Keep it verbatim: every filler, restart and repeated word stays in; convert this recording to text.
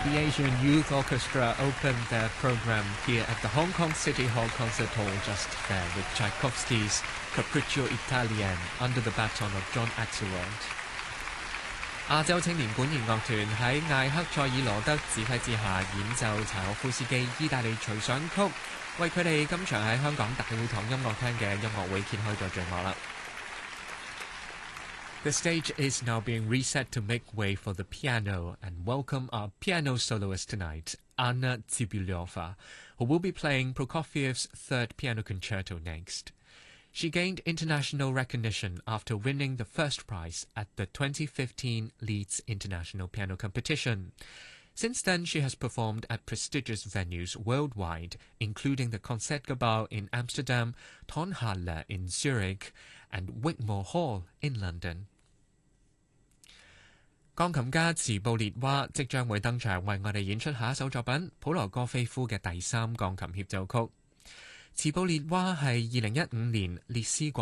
The Asian Youth Orchestra opened their program here at the Hong Kong City Hall Concert Hall just there with Tchaikovsky's Capriccio Italian under the baton of John Axelrod。亞洲青年管弦樂團喺艾克塞爾羅德指揮之下演奏柴可夫斯基意大利隨想曲，為佢哋今場喺香港大會堂音樂廳嘅音樂會揭開咗序幕啦。The stage is now being reset to make way for the piano and welcome our piano soloist tonight, Anna Tsibylyova, who will be playing Prokofiev's third piano concerto next. She gained international recognition after winning the first prize at the twenty fifteen Leeds International Piano Competition. Since then, she has performed at prestigious venues worldwide, including the Concertgebouw in Amsterdam, Tonhalle in Zurich, and Wigmore Hall in London。鋼琴家茨布列娃即將會登場為我哋演出下一首作品普羅戈菲夫嘅第三鋼琴協奏曲。茨布列娃係二零一五年列斯國